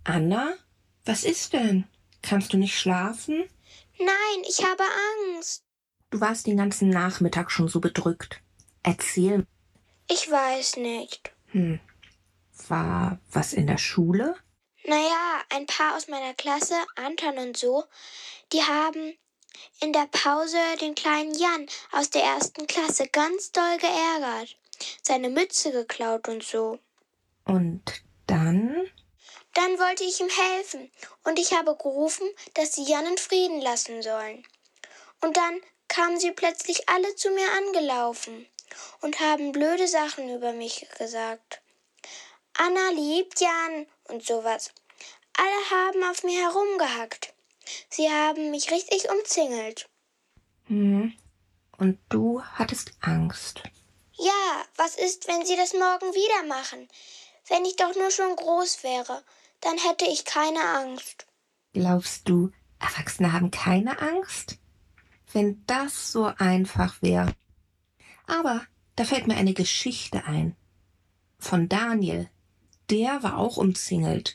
Anna, was ist denn? Kannst du nicht schlafen? Nein, ich habe Angst. Du warst den ganzen Nachmittag schon so bedrückt. Erzähl. Ich weiß nicht. War was in der Schule? Naja, ein paar aus meiner Klasse, Anton und so, die haben in der Pause den kleinen Jan aus der 1. Klasse ganz doll geärgert. Seine Mütze geklaut und so. Und dann? Dann wollte ich ihm helfen und ich habe gerufen, dass sie Jan in Frieden lassen sollen. Und dann kamen sie plötzlich alle zu mir angelaufen und haben blöde Sachen über mich gesagt. Anna liebt Jan und sowas. Alle haben auf mir herumgehackt. Sie haben mich richtig umzingelt. Und du hattest Angst. Ja, was ist, wenn sie das morgen wieder machen? Wenn ich doch nur schon groß wäre, dann hätte ich keine Angst. Glaubst du, Erwachsene haben keine Angst? Wenn das so einfach wäre. Aber da fällt mir eine Geschichte ein. Von Daniel. Der war auch umzingelt.